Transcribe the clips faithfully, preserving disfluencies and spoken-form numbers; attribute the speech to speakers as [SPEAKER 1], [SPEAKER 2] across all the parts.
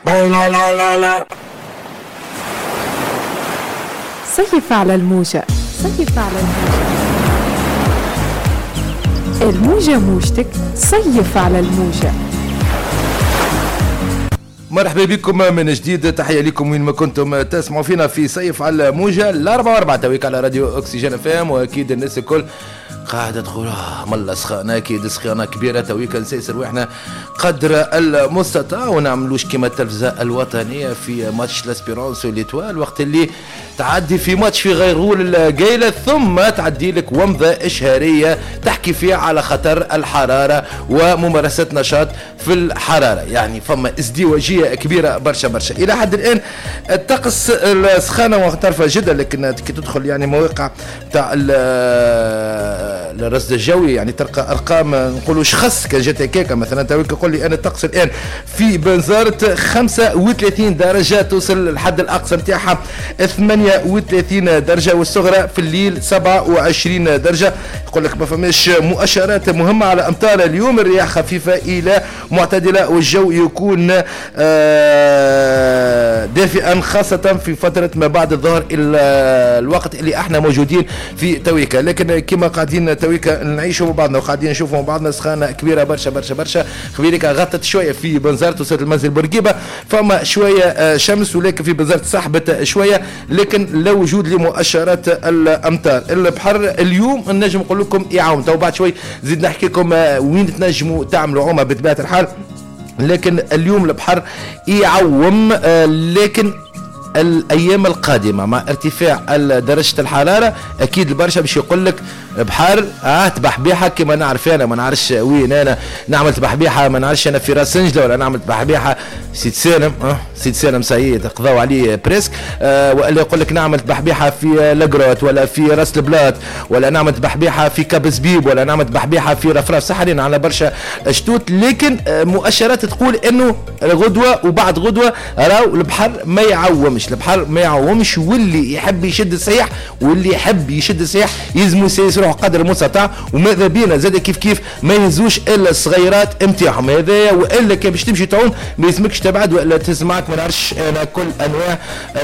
[SPEAKER 1] لا لا لا لا.
[SPEAKER 2] صيف على الموجة، صيف على الموجة، الموجة موجتك، صيف على الموجة.
[SPEAKER 3] مرحبا بكم من جديد، تحية لكم وين ما كنتم تسمعوا فينا في صيف على الموجة الأربعة وأربعة تويك على راديو أكسجين اف ام. وأكيد الناس الكل قاعدة تقول آه ملا سخانة، أكيد سخانة كبيرة تويك نسيسر وإحنا قدر المستطاع ونعملوش كما التلفزة الوطنية في ماتش لاسبيرونس والإتوال، وقت اللي تعدي في ماتش في غيرول الجيلة ثم تعدي لك ومضة إشهارية تحكي فيها على خطر الحرارة وممارسة نشاط في الحرارة. يعني فما ازدواجية كبيرة برشا برشا إلى حد الآن. الطقس السخانة مختلفة جدا، لكن كي تدخل يعني مواقع تاع الرصد الجوي يعني تلقى أرقام نقولوا شخص كان جات هكاكا. مثلا تويك يقول لي أنا الطقس الآن في بنزرت خمسة وثلاثين درجة، توصل الحد الأقصى نتاعها ثمانية وثلاثين درجة، والصغرى في الليل سبعة وعشرين درجة. يقول لك ما فماش مؤشرات مهمة على أمطار اليوم، الرياح خفيفة إلى معتدلة والجو يكون دافئا خاصة في فترة ما بعد الظهر إلى الوقت اللي احنا موجودين في تويكا. لكن كما قاعدين تويكا نعيشوا مع بعضنا وقاعدين نشوفوا مع بعضنا سخانة كبيرة برشا برشا برشا. خبيرك غطت شوية في بنزرت وصلت المنزل بورقيبة، فما شوية شمس، ولكن في بنزرت سحبت شوية، لكن لا وجود لمؤشرات الأمطار. البحر اليوم نجم نقول لكم يعوم، تو بعد شوي زيد نحكي لكم وين تنجموا تعملوا عومة بطبيعة الحال. لكن اليوم البحر يعوم، لكن الايام القادمه مع ارتفاع درجه الحراره اكيد البرشا باش يقول لك بحر اه تبحبيحه كما نعرف انا. ما نعرفش وين انا نعمل تبحبيحه، ما نعرفش انا في راس سنجله ولا نعمل تبحبيحه سيد سالم. اه سيد سالم سعيد قضاو عليه بريسك. آه ولا يقول لك نعمل تبحبيحه في لاجروت ولا في راس البلاط، ولا نعمل تبحبيحه في كابزبيب، ولا نعمل تبحبيحه في رفراف سحرين على برشا شتوت. لكن آه مؤشرات تقول انه غدوه وبعد غدوه راو البحر ما يعومش، البحر ما يعومش، واللي يحب يشد السياح واللي يحب يشد السياح يلزموا يسيروا قدر المستطاع. وماذا بينا زاد كيف كيف ما يهزوش الا الصغيرات نتاعهم هذايا، والا كي باش تمشي تعوم ما يسمكش تبعد ولا تسمعك ما نعرفش انا كل انواع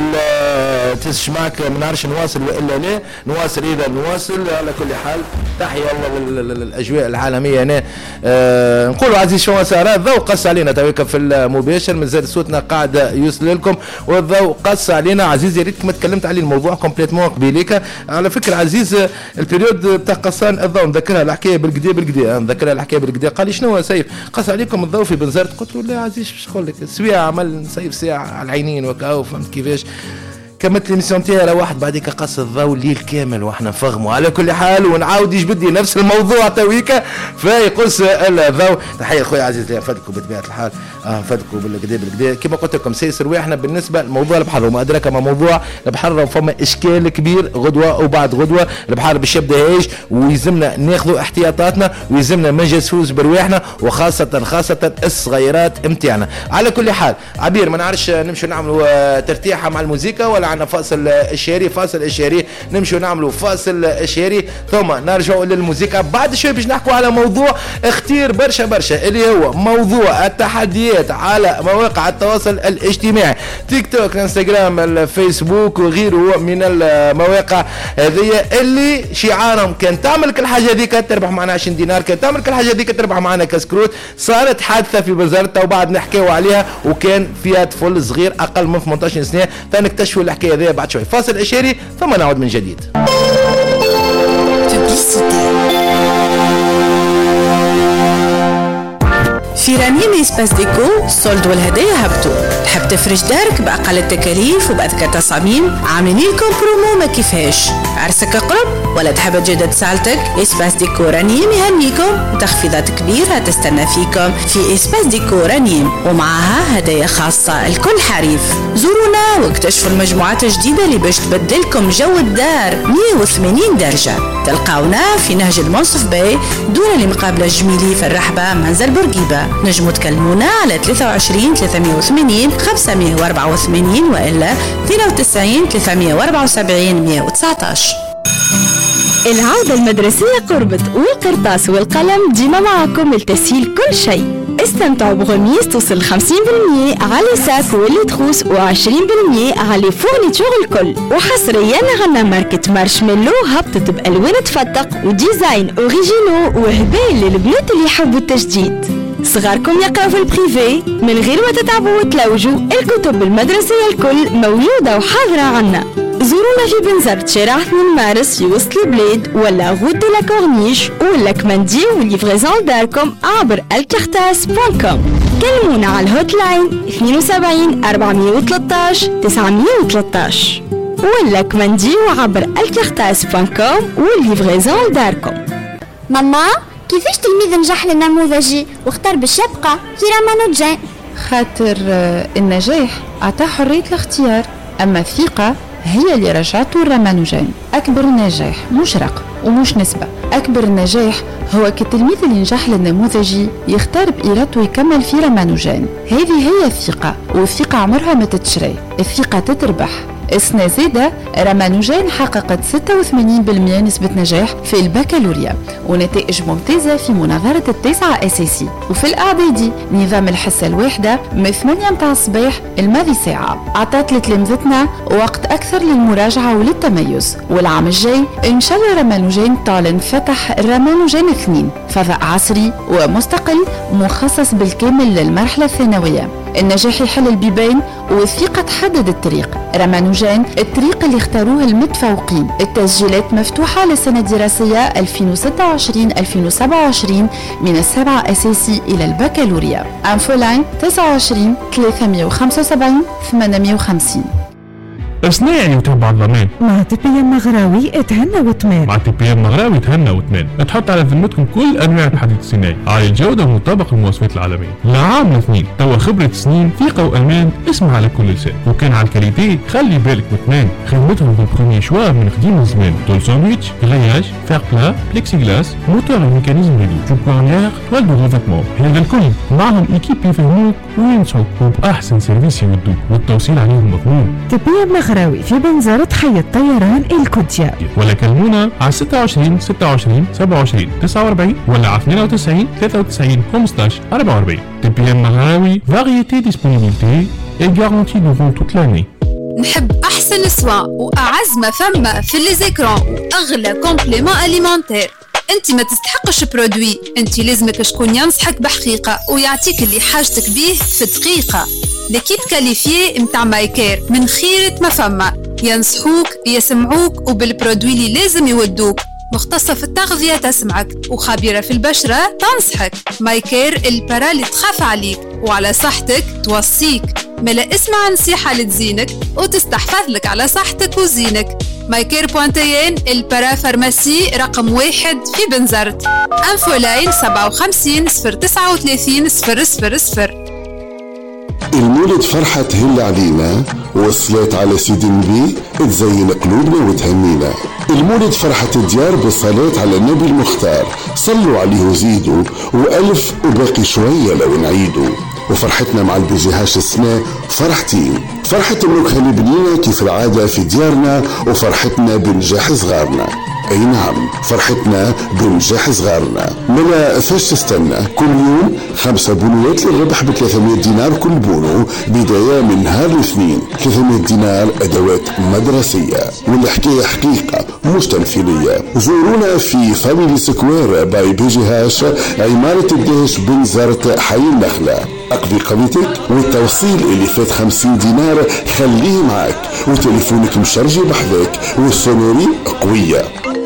[SPEAKER 3] تسمعك ما نعرفش نواصل والا لا نواصل. اذا نواصل على كل حال تحيه الله للاجواء العالميه. هنا آه نقولوا عزيز شو مسار الضوء قص علينا تويك في المباشر، من زاد صوتنا قاعد يوصل لكم والضوء قص علينا. عزيز يا ريتك ما تكلمت عليه الموضوع كومبليتمون قبيليك. على فكره عزيز البريود بتاع قصان الضوء نذكرها الحكايه بالكدا بالكدا نذكرها الحكايه بالكدا. قال لي شنو سيف قص عليكم الضوء في بنزرت؟ قلت له لا عزيز باش نقول لك سويعه عمل سيف ساعه على العينين وكاو فهمت كيفاش. كملت الميسيون تاعي واحد بعديك قص الضوء الليل كامل واحنا نفغموا. على كل حال ونعاود يجبدي نفس الموضوع تويكا فيقص الضوء. تحيه خويا عزيز لي فدكم بطبيعه الحال اه فدكم بالكدا بالكدا كما قلت لكم سيسر. واحنا بالنسبه لموضوع البحر وما ادراك ما موضوع البحر فما اشكال كبير غدوه وبعد غدوه. البحر باش يبدا هيج ويلزمنا ناخذوا احتياطاتنا ويلزمنا ما نجسوش برواحنا وخاصه خاصه الصغيرات نتاعنا. على كل حال عبير ما نعرفش نمشوا نعملوا ترتيحه مع الموسيقى ولا عندنا فاصل اشهاري؟ فاصل اشهاري نمشوا نعملوا فاصل اشهاري ثم نرجعوا للموسيقى. بعد شوي باش نحكوا على موضوع اختير برشا برشا اللي هو موضوع التحديات على مواقع التواصل الاجتماعي تيك توك انستغرام الفيسبوك وغيره من المواقع هذه اللي شعارهم كان تعمل كل حاجه هذيك تربح معنا عشرين دينار، كان تعمل كل حاجه هذيك تربح معنا كسكروت. صارت حادثه في بنزرت وبعد نحكيوا عليها وكان فيها طفل صغير اقل من ثمانية عشر سنه. تنكتشفوا الحكايه هذه بعد شوي فاصل اشاري ثم نعود من جديد.
[SPEAKER 4] في رنيم اسباس ديكو السولد والهدايا هبطوا. تحب تفرش دارك بأقل التكاليف وبأذكى التصاميم؟ عاملين لكم برومو ما كيفاش. عرسك قرب ولا تحب تجدد سالتك؟ اسباس ديكو رنيم يهنيكم وتخفيضات كبيرة تستنى فيكم في اسباس ديكو رنيم ومعها هدايا خاصة الكل حريف. زورونا واكتشفوا المجموعات الجديدة اللي باش تبدلكم جو الدار مية وثمانين درجة. تلقاونا في نهج المنصف باي دون اللي مقابلة الجميلي في الرحبة منزل بورقيبة. نجموا تكلمونا على ثلاثة وعشرين ثلاثمية وثمانين خمسمية وأربعة وثمانين وإلا اثنين وتسعين ثلاثمية وأربعة وسبعين مية وتسعطاش.
[SPEAKER 5] العودة المدرسية قربت والقرطاس والقلم ديما معكم لتسهيل كل شيء.
[SPEAKER 1] استمتعوا بغميس توصل خمسين بالمية على ساك واللي تخوص وعشرين بالمية على فورنيتور الكل. وحصريا عنا ماركة مارشميلو هبطت بألوان تفتق وديزاين اوريجينو وهبال للبنات اللي يحبوا التجديد. صغاركم يقراوا في البريفي من غير ما تتعبوا وتلوجوا، الكتب المدرسية الكل موجودة وحاضرة عنا. زورونا في بنزرت شارع اثنين مارس في وسط البلاد ولا غود دو لا كورنيش، ولا كمان ديو ليفريزون لداركم عبر الكارتاس دوت كوم. كلمونا على الهوت لاين اثنين وسبعين أربعمية وثلاثة عشر تسعمية وثلاثة عشر، ولا كمان ديو عبر الكارتاس دوت كوم وليفريزون لداركم.
[SPEAKER 5] ماما كيفاش تلميذ نجح للنموذجي واختار باش يبقى في رامانوجان؟
[SPEAKER 2] خاطر النجاح عطاه حرية الاختيار، أما الثقة هي اللي رجعته الرامانوجان. أكبر نجاح مش رقم ومش نسبة، أكبر النجاح هو كالتلميذ اللي نجح للنموذجي يختار بإرادته يكمل في رامانوجان. هذه هي الثقة، والثقة عمرها ما تتشري، الثقة تتربح. السنة زادة رامانوجان حققت ستة وثمانين بالمية نسبة نجاح في البكالوريا ونتائج ممتازة في مناظرة التاسعة أساسي. وفي الإعدادي نظام الحصة الواحدة من ثمانية متاع الصباح الماضي ساعة عطات لتلامذتنا وقت أكثر للمراجعة وللتميز. والعام الجاي إن شاء الله رامانوجان تعلن فتح رامانوجان اثنين، فضاء عصري ومستقل مخصص بالكامل للمرحلة الثانوية. النجاح يحل البيبان والثقة تحدد الطريق. رامانوجان الطريق اللي اختاروه المتفوقين. التسجيلات مفتوحة للسنة الدراسية ألفين وستة وعشرين ألفين وسبعة وعشرين من السبعة أساسي إلى البكالوريا. أنفولاين تسعة وعشرين ثلاثمية وخمسة وسبعين ثمانمية وخمسين.
[SPEAKER 6] أثناء يعني وتبع الضمان
[SPEAKER 2] مع تبية مغراوي اتهنى وتمان.
[SPEAKER 6] مع تبية مغراوي تهنى وتمان. تحط على ذمتكم كل أنواع الحديد الصناعي عالي الجودة ومطابق للمواصفات العالمية. لعام الاثنين توا خبرة سنين ثقة وأمان اسمها على كل لسان. وكان على الكاليتي خلي بالك وتمان. خدمتهم بالبروميي شوا من قديم الزمان. طول ساندويتش، غرياج، فير بلا، بليكسي جلاس، موتور وميكانيزم ريدو، جوب كورنيير، توال دو ريفيتمون. هذا الكل معهم إيكيب يفهموك وينصحوك وبأحسن سيرفيس يودوك والتوصيل عليهم مضمون.
[SPEAKER 2] تبية مغراوي في بنزرة حي الطيران الكوتيا.
[SPEAKER 6] ولا كلمونا على ستة وعشرين ستة وعشرين سبعة وعشرين تسعة وأربعين ولا على اثنين وتسعين ثلاثة وتسعين خمسطاش أربعة وأربعين. تبية مغراوي فاريتي ديسبونيبيليتي et garantie durant toute l'année.
[SPEAKER 7] نحب أحسن سوا وأعز ما فما في لي زيكران وأغلى كومبليمون أليمونتير. انت ما تستحقش برودوي، انت لازمك شكون ينصحك بحقيقة ويعطيك اللي حاجتك بيه في دقيقة. ليكيب كاليفيي متاع مايكير من خيرة ما فما، ينصحوك يسمعوك وبالبرودوي اللي لازم يودوك. مختصة في التغذية تسمعك وخبيرة في البشرة تنصحك. مايكير البرا اللي تخاف عليك وعلى صحتك توصيك. ملا اسمع نصيحة لتزينك وتستحفظ لك على صحتك وزينك. مايكير بوانتيين البرا فارماسي رقم واحد في بنزرت. انفولاين سبعة وخمسين صفر تسعة وثلاثين صفر صفر صفر.
[SPEAKER 8] المولد فرحة تهل علينا والصلاة على سيد النبي تزين قلوبنا وتهنينا. المولد فرحة الديار بالصلاة على النبي المختار، صلوا عليه وزيدوا وألف وباقي شوية لو نعيدوا. وفرحتنا مع البيجيهاش السنة فرحتين، فرحة انك خلي بنينا كيف العادة في ديارنا، وفرحتنا بنجاح صغارنا. اي نعم فرحتنا بنجاح صغارنا. ملا فاش تستنى؟ كل يوم خمسة بونوات للربح ب ثلاثمية دينار كل بونو، بداية من نهار الاثنين. ثلاثمية دينار ادوات مدرسية، والحكاية حقيقة مش تمثيلية. زورونا في فاميلي سكوير باي بيجيهاش، عمارة الدهش بنزرت حي النخلة. اقضي قضيتك والتوصيل اللي فات خمسين دينار خليه معك، وتليفونك مشرجي بحذاك والسونوري قوية.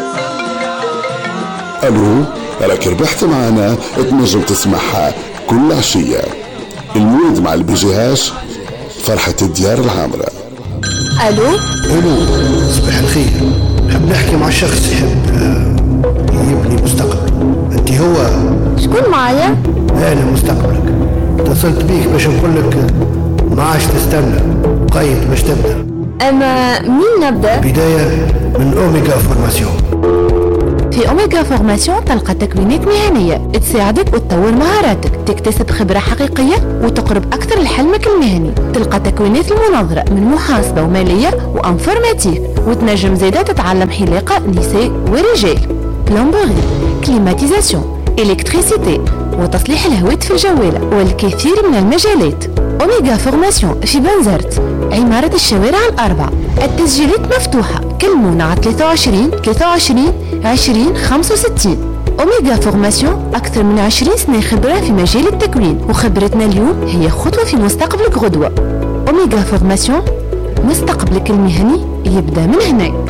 [SPEAKER 8] الو راك ربحت معنا، تنجم تسمعها كل عشية. المولد مع البيجيهاش فرحة الديار العامرة.
[SPEAKER 9] الو
[SPEAKER 10] الو صباح الخير، نحب نحكي مع شخص يحب يبني مستقبل. انت هو؟
[SPEAKER 9] شكون معايا؟
[SPEAKER 10] انا مستقبلك، اتصلت بيك باش نقول لك ما عادش تستنى، قيد باش تبدا.
[SPEAKER 9] اما مين نبدا؟
[SPEAKER 10] بداية من اوميجا فورماسيون.
[SPEAKER 9] في أوميجا فورماسيون تلقى تكوينات مهنية تساعدك وتطور مهاراتك، تكتسب خبرة حقيقية وتقرب أكثر لحلمك المهني. تلقى تكوينات المناظرة من محاسبة ومالية وأنفورماتيك، وتنجم زيادة تتعلم حلاقة نساء ورجال، بلومبوري، كليماتيزاسيون، إلكتريسيتي، وتصليح الهواتف الجوالة والكثير من المجالات. أوميغا فورماسيون في بنزرت، عمارة الشوارع الأربع. التسجيلات مفتوحة، كلمونا على ثلاثة وعشرين ثلاثة وعشرين عشرين خمسة وستين. أوميغا فورماسيون أكثر من عشرين سنة خبرة في مجال التكوين، وخبرتنا اليوم هي خطوة في مستقبلك غدوة. أوميغا فورماسيون، مستقبلك المهني يبدأ من هناك.